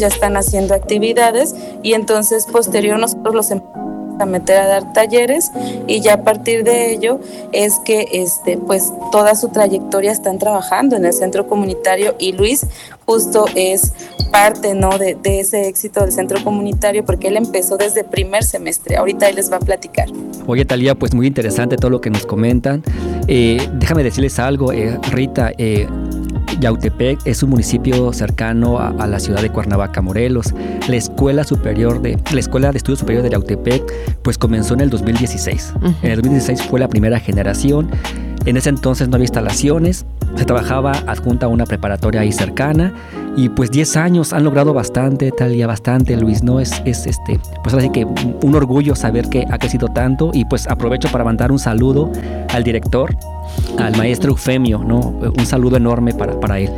ya están haciendo actividades y entonces posterior nosotros los empezamos a meter a dar talleres y ya a partir de ello es que pues toda su trayectoria están trabajando en el centro comunitario y Luis justo es parte, ¿no?, de ese éxito del centro comunitario porque él empezó desde primer semestre. Ahorita él les va a platicar. Oye, Talía, pues muy interesante todo lo que nos comentan. Déjame decirles algo, Rita. Yautepec es un municipio cercano a la ciudad de Cuernavaca, Morelos. La Escuela de Estudios Superiores de Yautepec pues comenzó en el 2016. Uh-huh. En el 2016 fue la primera generación. En ese entonces no había instalaciones, se trabajaba adjunta a una preparatoria ahí cercana y pues 10 años han logrado bastante, Talía, bastante, Luis, ¿no? Es pues ahora sí que un orgullo saber que ha crecido tanto y pues aprovecho para mandar un saludo al director, al maestro Eufemio, ¿no? Un saludo enorme para él.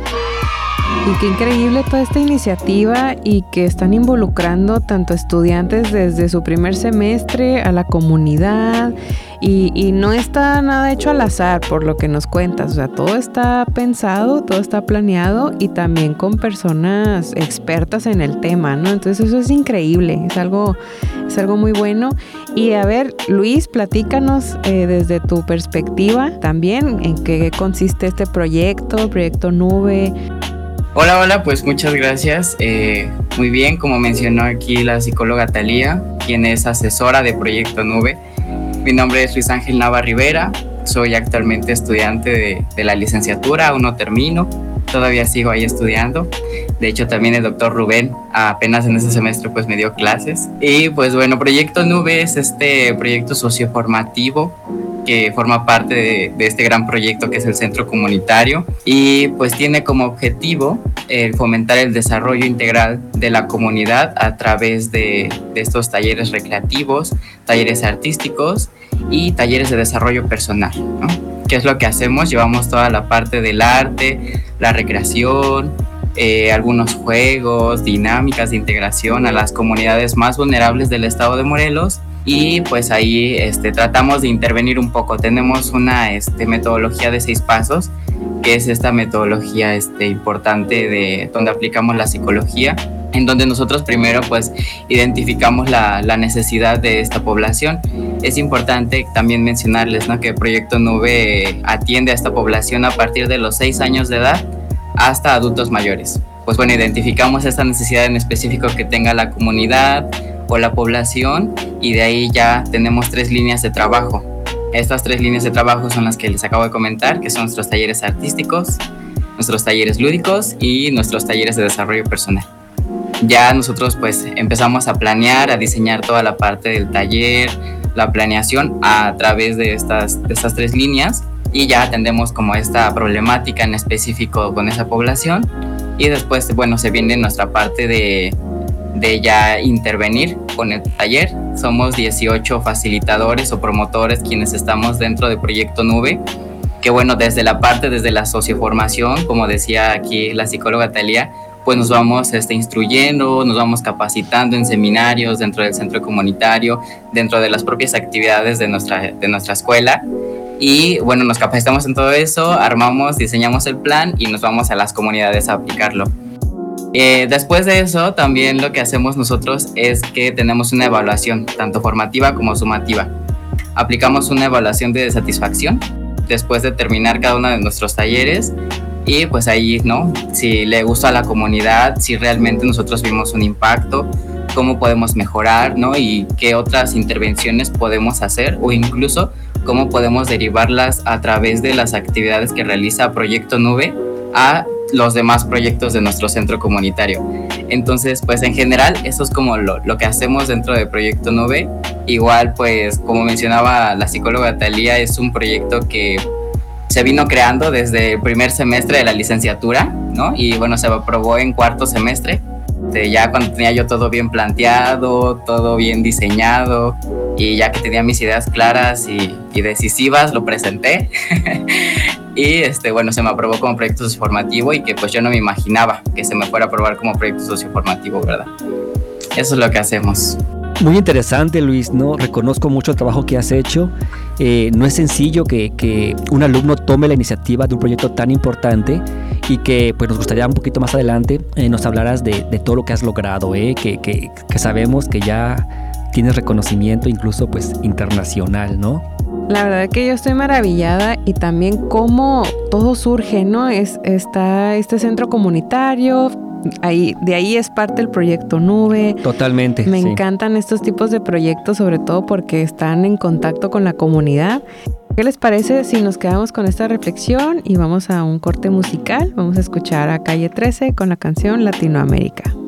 Y qué increíble toda esta iniciativa y que están involucrando tanto estudiantes desde su primer semestre a la comunidad y no está nada hecho al azar por lo que nos cuentas, o sea, todo está pensado, todo está planeado y también con personas expertas en el tema, ¿no? Entonces eso es increíble, es algo muy bueno. Y a ver, Luis, platícanos desde tu perspectiva también en qué consiste este proyecto Nube. Hola, pues muchas gracias. Muy bien, como mencionó aquí la psicóloga Talía, quien es asesora de Proyecto Nube. Mi nombre es Luis Ángel Nava Rivera, soy actualmente estudiante de la licenciatura, aún no termino, todavía sigo ahí estudiando. De hecho, también el doctor Rubén apenas en ese semestre pues me dio clases. Y pues bueno, Proyecto Nube es este proyecto socioformativo que forma parte de este gran proyecto que es el Centro Comunitario y pues tiene como objetivo fomentar el desarrollo integral de la comunidad a través de estos talleres recreativos, talleres artísticos y talleres de desarrollo personal, ¿no? ¿Qué es lo que hacemos? Llevamos toda la parte del arte, la recreación, algunos juegos, dinámicas de integración a las comunidades más vulnerables del estado de Morelos. Y pues ahí tratamos de intervenir un poco. Tenemos una metodología de 6 pasos, que es esta metodología importante donde aplicamos la psicología, en donde nosotros primero pues identificamos la necesidad de esta población. Es importante también mencionarles, ¿no?, que el Proyecto Nube atiende a esta población a partir de los 6 años de edad hasta adultos mayores. Pues bueno, identificamos esta necesidad en específico que tenga la comunidad o la población y de ahí ya tenemos 3 líneas de trabajo. Estas 3 líneas de trabajo son las que les acabo de comentar, que son nuestros talleres artísticos, nuestros talleres lúdicos y nuestros talleres de desarrollo personal. Ya nosotros pues empezamos a planear, a diseñar toda la parte del taller, la planeación a través de estas 3 líneas y ya atendemos como esta problemática en específico con esa población y después, bueno, se viene nuestra parte de ya intervenir con el taller. Somos 18 facilitadores o promotores quienes estamos dentro de Proyecto Nube, que bueno, desde la socioformación, como decía aquí la psicóloga Talía, pues nos vamos instruyendo, nos vamos capacitando en seminarios dentro del centro comunitario, dentro de las propias actividades de nuestra escuela. Y bueno, nos capacitamos en todo eso, diseñamos el plan y nos vamos a las comunidades a aplicarlo. Después de eso, también lo que hacemos nosotros es que tenemos una evaluación, tanto formativa como sumativa. Aplicamos una evaluación de satisfacción después de terminar cada uno de nuestros talleres y pues ahí, ¿no?, si le gustó a la comunidad, si realmente nosotros vimos un impacto, cómo podemos mejorar, ¿no?, y qué otras intervenciones podemos hacer o incluso cómo podemos derivarlas a través de las actividades que realiza Proyecto Nube a los demás proyectos de nuestro centro comunitario. Entonces, pues en general, eso es como lo que hacemos dentro de Proyecto Nube. Igual, pues como mencionaba la psicóloga Talía, es un proyecto que se vino creando desde el primer semestre de la licenciatura, ¿no? Y bueno, se aprobó en 4º semestre. Ya cuando tenía yo todo bien planteado, todo bien diseñado y ya que tenía mis ideas claras y decisivas, lo presenté y bueno, se me aprobó como proyecto socioformativo y que pues yo no me imaginaba que se me fuera a aprobar como proyecto socioformativo, ¿verdad? Eso es lo que hacemos. Muy interesante, Luis, ¿no? Reconozco mucho el trabajo que has hecho. No es sencillo que un alumno tome la iniciativa de un proyecto tan importante y que pues nos gustaría un poquito más adelante nos hablaras de todo lo que has logrado, que sabemos que ya tienes reconocimiento incluso pues internacional, ¿no? La verdad que yo estoy maravillada y también cómo todo surge, ¿no? Está este centro comunitario, de ahí es parte el proyecto Nube. Totalmente. Me encantan estos tipos de proyectos, sobre todo porque están en contacto con la comunidad. ¿Qué les parece si nos quedamos con esta reflexión y vamos a un corte musical? Vamos a escuchar a Calle 13 con la canción Latinoamérica.